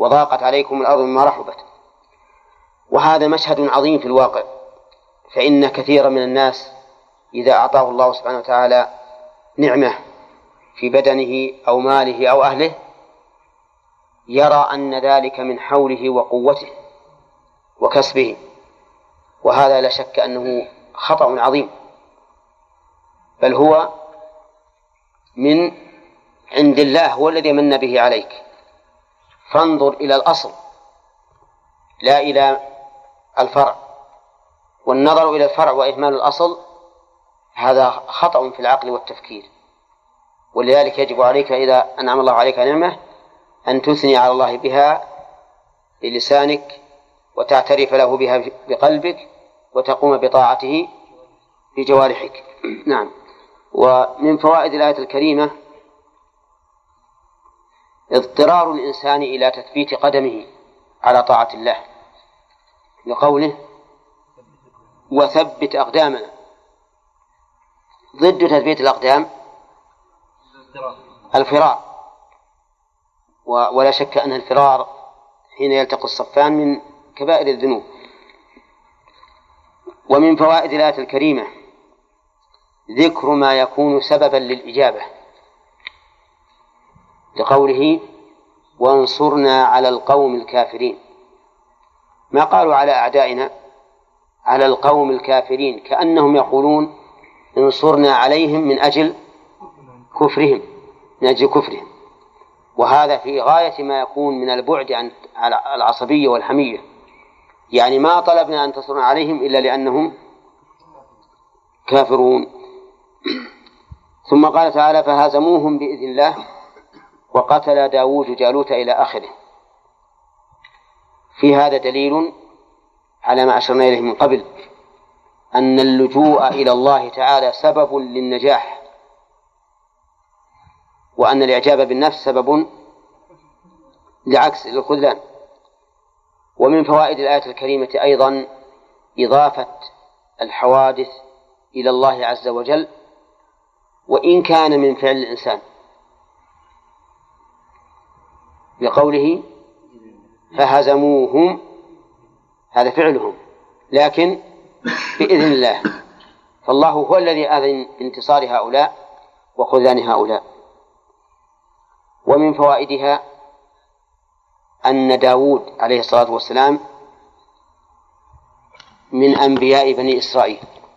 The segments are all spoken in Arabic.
وضاقت عليكم الأرض بما رحبت. وهذا مشهد عظيم في الواقع، فإن كثيرا من الناس إذا أعطاه الله سبحانه وتعالى نعمة في بدنه أو ماله أو أهله يرى أن ذلك من حوله وقوته وكسبه، وهذا لا شك أنه خطأ عظيم، بل هو من عند الله، هو الذي من به عليك. فانظر إلى الأصل لا إلى الفرع، والنظر إلى الفرع وإهمال الأصل هذا خطأ في العقل والتفكير. ولذلك يجب عليك إذا أنعم الله عليك نعمة أن تثني على الله بها بلسانك، وتعترف له بها بقلبك، وتقوم بطاعته بجوارحك. نعم. ومن فوائد الآية الكريمة اضطرار الإنسان إلى تثبيت قدمه على طاعة الله، لقوله وثبت أقدامنا. ضد تثبيت الأقدام الفرار، ولا شك أن الفرار حين يلتقي الصفان من كبائر الذنوب. ومن فوائد الآية الكريمة ذكر ما يكون سببا للإجابة، لقوله وانصرنا على القوم الكافرين. ما قالوا على أعدائنا، على القوم الكافرين، كأنهم يقولون انصرنا عليهم من أجل كفرهم، وهذا في غاية ما يكون من البعد عن العصبية والحمية. يعني ما طلبنا أن تصرنا عليهم إلا لأنهم كافرون. ثم قال تعالى فهزموهم بإذن الله وقتل داود جالوت إلى آخره. في هذا دليل على ما أشرنا إليه من قبل، أن اللجوء إلى الله تعالى سبب للنجاح، وأن الإعجاب بالنفس سبب لعكس الخذلان. ومن فوائد الآية الكريمة أيضا إضافة الحوادث إلى الله عز وجل، وإن كان من فعل الإنسان، بقوله فهزموهم، هذا فعلهم لكن بإذن الله، فالله هو الذي أذن بانتصار هؤلاء وخذلان هؤلاء. ومن فوائدها أن داود عليه الصلاة والسلام من أنبياء بني إسرائيل.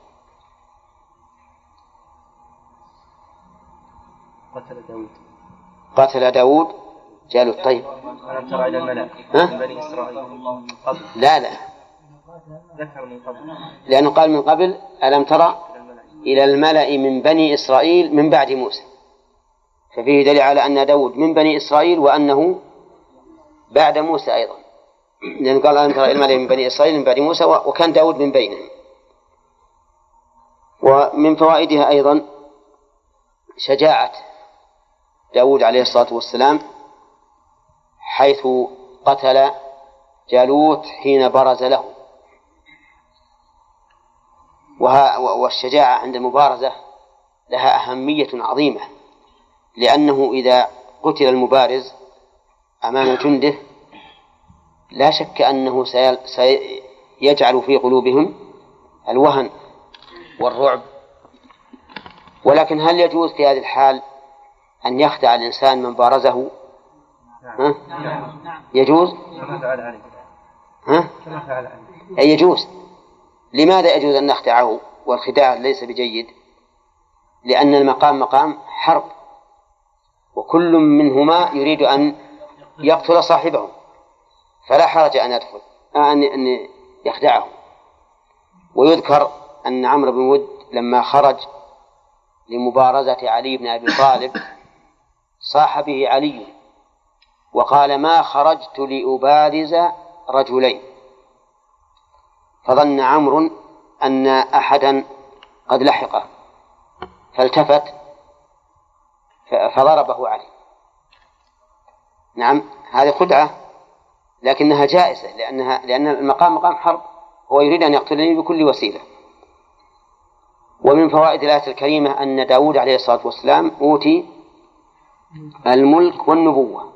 قتل داود جالوت. طيب ألم تر إلى الملأ من بني إسرائيل قبل؟ لا ذكر من قبل، لأنه قال من قبل ألم تر إلى الملأ من بني إسرائيل من بعد موسى، ففيه دليل على أن داود من بني إسرائيل وأنه بعد موسى أيضا، لأنه قال ألم تر إلى الملأ من بني إسرائيل من بعد موسى، وكان داود من بينهم. ومن فوائدها أيضا شجاعة داود عليه الصلاة والسلام حيث قتل جالوت حين برز له. والشجاعة عند المبارزة لها أهمية عظيمة، لأنه إذا قتل المبارز أمام جنده لا شك أنه سيجعل في قلوبهم الوهن والرعب. ولكن هل يجوز في هذه الحال أن يخدع الإنسان من بارزه؟ يجوز؟ أي يجوز. لماذا يجوز أن نخدعه والخداع ليس بجيد؟ لأن المقام مقام حرب، وكل منهما يريد أن يقتل صاحبه، فلا حرج أن يدخل أن يخدعه. ويذكر أن عمرو بن ود لما خرج لمبارزة علي بن أبي طالب صاح به علي وقال ما خرجت لأبارز رجلين، فظن عمرو أن أحدا قد لحقه فالتفت فضربه علي. نعم، هذه خدعة لكنها جائزة، لأن المقام مقام حرب، هو يريد أن يقتلني بكل وسيلة. ومن فوائد الآية الكريمة أن داود عليه الصلاة والسلام أوتي الملك والنبوة،